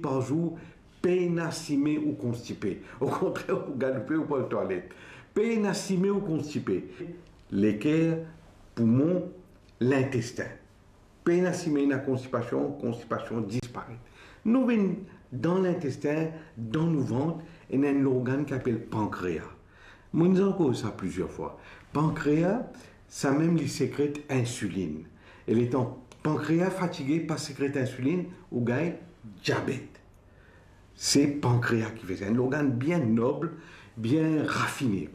par jour, pénacimé ou constipé. Au contraire, vous galopez ou pas aux toilettes. Pénacimé ou constipé. L'équerre, poumon, l'intestin. Pénacimé, la constipation, constipation disparaît. Nous venons dans l'intestin, dans nos ventres, et il y a un organe qui s'appelle pancréas. Moi, nous avons encore ça plusieurs fois. Pancréas, ça même lui sécrète insuline. Et l'étant pancréas fatigué, pas sécrète insuline, ou gagne diabète. C'est pancréas qui fait ça. Un organe bien noble, bien raffiné.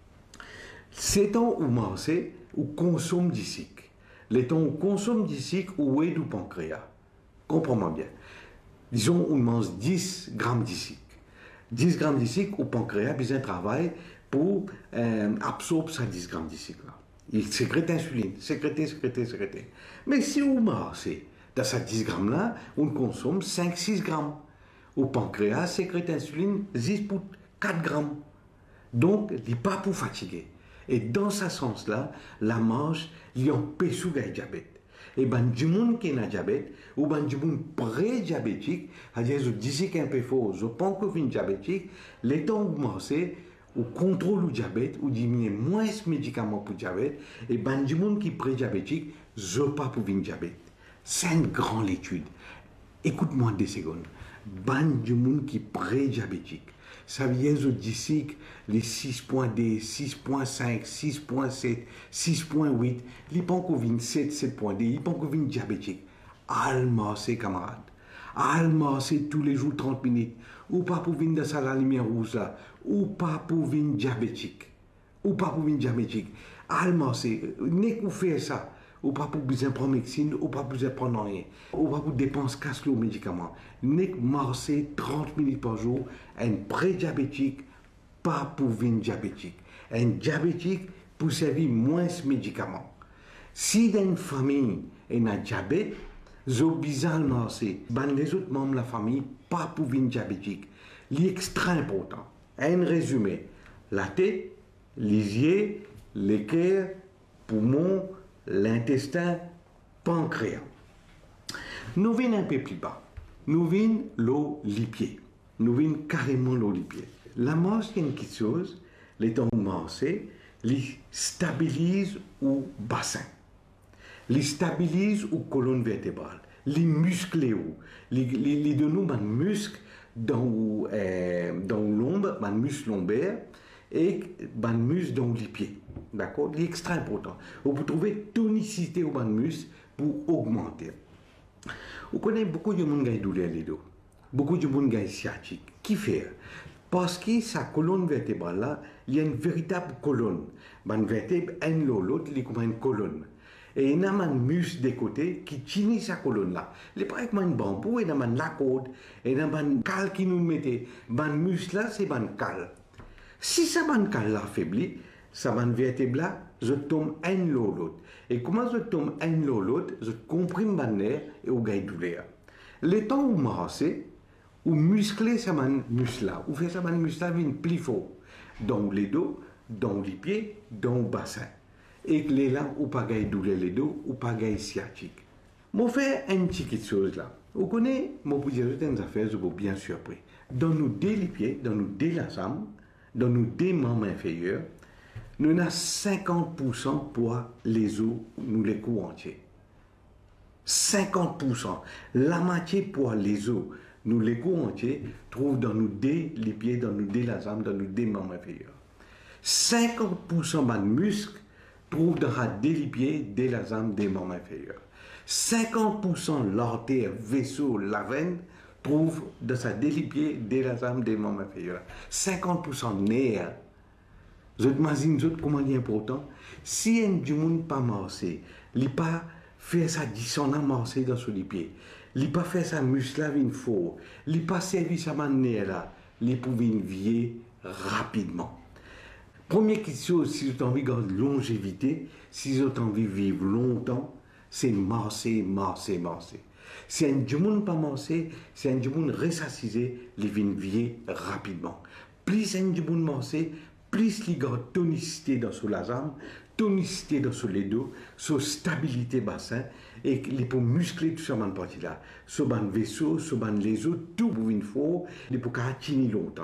C'est temps où manger, ou consomme d'ici. Les temps où consomme d'ici, ou est du pancréas. Comprends-moi bien. Disons, on mange 10 grammes d'ici. 10 grammes d'ici, au pancréas, besoin de travail pour absorber ces 10 grammes d'ici. Il sécrète l'insuline, sécréter. Mais si on mange dans ces 10 grammes-là, on consomme 5-6 grammes. Au pancréas, sécrète l'insuline 10 pour 4 grammes. Donc, il n'est pas pour fatiguer. Et dans ce sens-là, la marche, il empêche le diabète. Et ben, du monde qui a diabète, ou ben, du monde pré-diabétique, c'est-à-dire, je dis qu'un peu fort, je pense que je diabétique, les temps où marcher, ou contrôle le diabète, ou diminuer moins de médicaments pour le diabète, et ben, du monde qui est pré-diabétique, je ne pas pour le diabète. C'est une grande étude. Écoute-moi 2 secondes. Ben, du monde qui est pré-diabétique, ça vient de d'ici les 6.D, 6.5, 6.7, 6.8, les pancovines 7, 7.D, les pancovines diabétiques. Almasser, camarades. Almasser tous les jours 30 minutes. Ou pas pour venir dans la lumière rouge là. Ou pas pour venir diabétique. Ou pas pour venir diabétique. Almasser. N'est qu'on fait ça. Ou pas pour besoin de prendre médecine, ou pas pour besoin de prendre rien. Ou pas pour dépenser casse aux médicaments. N'est que marcher 30 minutes par jour, un pré-diabétique, pas pour venir diabétique. Un diabétique pour servir moins de médicaments. Si dans une famille il y a un diabète, c'est bizarre de marcher. Les autres membres de la famille, pas pour venir diabétique. C'est extra important. Un résumé. La tête, les yeux, l'équerre, poumon, l'intestin, pancréas. Nous venons un peu plus bas. Nous venons l'eau lipier. Nous venons carrément l'eau lipier. La marche, il y a une petite chose, les temps où marcher, les stabilise au bassin. Les stabilise aux colonnes vertébrales. Les muscles les de nous, les muscles dans l'ombre, les muscles lombaires, et les muscles dans les pieds. D'accord? C'est extra important. Vous pouvez trouver tonicité au muscle pour augmenter. Vous connaissez beaucoup de monde qui a douleur les dos. Beaucoup de monde qui a sciatique. Qui fait? Parce que sa colonne vertébrale là, il y a une véritable colonne. Une vertèbre, l'autre, il y a comme une colonne. Et il y a un muscle des côtés qui tient sa colonne là. Il n'y a pas un bambou, il y a la corde, et il y a un cal qui nous mettait. Un muscle là, c'est un cal. Si ça cal là affaibli, ça vertèbre là, je tombe un l'autre. Et comment je tombe un l'autre, je comprime mon nerf et au gain douleur. Le temps où marcher, ou muscler ça muscle là, ou faire ça muscle là, vient plus fort. Dans les dos, dans les pieds, dans le bassin. Et que les là, ou pas gain douleur les dos, ou pas gain sciatique. Moi, fais une petite chose là. Vous connaissez, moi, pour dire certaines affaires, je vous bien surpris. Dans nos deux pieds, dans nos deux lasams, dans nos deux membres inférieurs, nous avons 50% pour les os, nous les coups entiers. 50%. La moitié pour les os, nous les coups entiers, trouve dans nos deux les pieds, dans nos deux lasams, dans nos deux membres inférieurs. 50% de muscles trouve dans les pieds, des lasams, des membres inférieurs. 50% l'artère, vaisseau, la veine, trouve dans sa délipier des lasams, des membres inférieurs. 50% nerfs. Je m'imagine comment il est important. Si un du monde pas marché, il n'a pas fait sa dissonance marché dans son pied, il n'a pas fait sa muscle une fois, il n'a pas servi sa manière là, il peut vieillir rapidement. Première question, si vous avez envie de longévité, si vous avez envie de vivre longtemps, c'est marcher. Si un du monde pas marché, si un du monde ressassisé, il vient vieillir rapidement. Plus un du monde marché, plus il garde tonicité dans son lasam, tonicité dans ce dos, sa stabilité bassin, et il peut muscler tout ça, partie là. Ce ban vaisseau, ce ban les autres, tout pour une fois, il peut continuer longtemps.